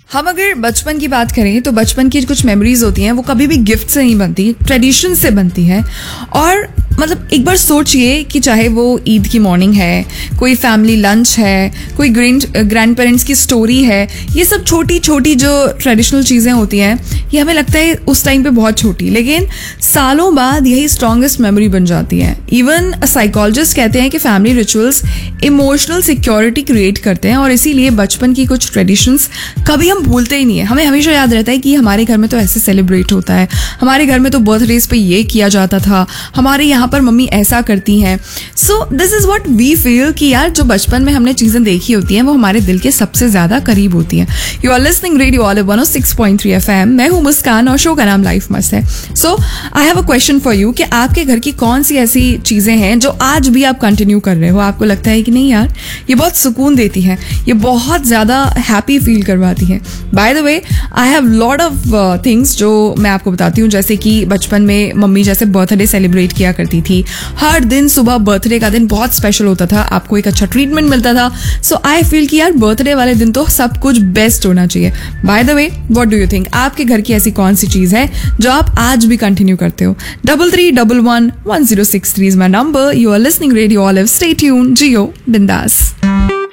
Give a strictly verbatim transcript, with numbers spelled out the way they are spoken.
हम अगर बचपन की बात करें तो बचपन की कुछ मेमोरीज होती हैं वो कभी भी गिफ्ट से नहीं बनती, ट्रेडिशन से बनती है। और मतलब एक बार सोचिए कि चाहे वो ईद की मॉर्निंग है, कोई फैमिली लंच है, कोई ग्रैंड ग्रैंड पेरेंट्स की स्टोरी है, ये सब छोटी छोटी जो ट्रेडिशनल चीज़ें होती हैं ये हमें लगता है उस टाइम पे बहुत छोटी, लेकिन सालों बाद यही स्ट्रॉन्गेस्ट मेमोरी बन जाती है। इवन साइकोलॉजिस्ट कहते हैं कि family rituals emotional security create करते हैं और इसीलिए बचपन की कुछ ट्रेडिशंस कभी हम भूलते ही नहीं है। हमें हमेशा याद रहता है कि हमारे घर में तो ऐसे सेलिब्रेट होता है, हमारे घर में तो बर्थडेज पे ये किया जाता था, हमारे यहाँ पर मम्मी ऐसा करती हैं। So this is what we feel कि यार जो बचपन में हमने चीज़ें देखी होती हैं वो हमारे दिल के सबसे ज़्यादा करीब होती हैं। You are listening radio olive one O six point three F M. मैं हूँ मुस्कान और शो का नाम लाइफ मस्त है। सो I have a question for you कि आपके घर की कौन सी ऐसी चीज़ें हैं जो आज भी आप कंटिन्यू कर रहे हो, आपको लगता है कि नहीं यार ये बहुत सुकून देती है, ये बहुत ज़्यादा हैप्पी फील करवाती है। By the way I have lot of things जो मैं आपको बताती हूँ, जैसे कि बचपन में मम्मी जैसे बर्थडे सेलिब्रेट किया करती थी, हर दिन सुबह बर्थडे का दिन बहुत स्पेशल होता था, आपको एक अच्छा ट्रीटमेंट मिलता था। सो आई फील कि यार बर्थडे वाले दिन तो सब कुछ बेस्ट होना चाहिए। By the way what do you think, आपके घर की ऐसी कौन सी चीज़ है जो आप आज भी कंटिन्यू करते हो? Double three double one one zero six three is my number. You are listening radio olive. Stay tune, जियो बिंदास।